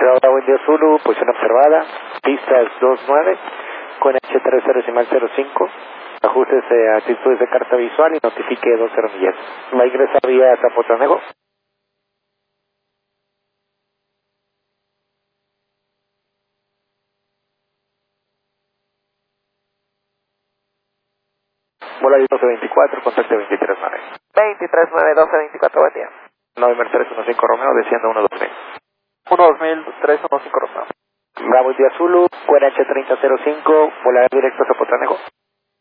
Bravo India Zulu, posición observada, pista es 29, con H3005, ajustes actitudes de carta visual y notifique 20 millas. Va a ingresar vía Zapotlanejo. Bola 1224, contacto 239. 239, 1224, buen día. 9 Mercedes 15 Romeo, desciendo 12000. 12000, 315 Romeo. Bravo India Zulu, QNH3005, volar directo a Zapotlanejo.